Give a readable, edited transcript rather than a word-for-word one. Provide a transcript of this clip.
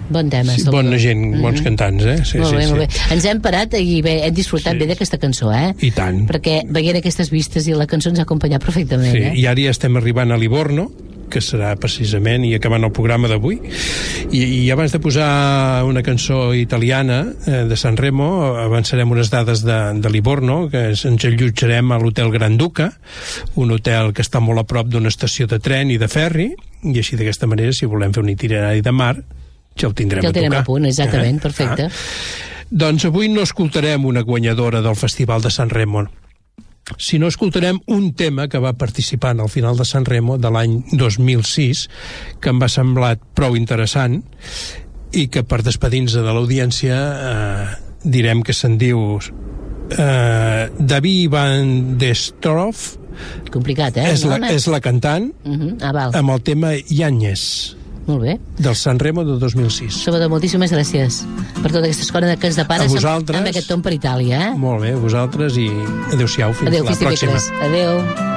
Bon tema. Sí, bona gent, bons cantants, Sí, molt bé, molt bé. Ens hem parat i bé, hem disfrutat bé d'aquesta cançó, I tant. Perquè veient aquestes vistes i la cançó ens ha acompanyat perfectament, I ara ja estem arribant a Livorno, que serà precisament, i acabant el programa d'avui. I abans de posar una cançó italiana de Sanremo, avançarem unes dades de Livorno, que ens allotjarem a l'Hotel Gran Duca, un hotel que està molt a prop d'una estació de tren i de ferri, i així d'aquesta manera, si volem fer un itinerari de mar, ja el tindrem a tocar. a punt, exactament, perfecte. Doncs avui no escoltarem una guanyadora del Festival de Sanremo, sinó escoltarem un tema que va participar al final de Sanremo de l'any 2006, que em va semblar prou interessant i que per despedir-nos de l'audiència direm que se'n diu David Van der Stroff. Complicat, És la cantant amb el tema Yáñez. Molt bé. Del Sanremo de 2006. Salvador, moltíssimes gràcies per tota aquesta escola que ens depares amb aquest tom per Itàlia. Molt bé, a vosaltres i adeu-siau, fins la pròxima. Adeu.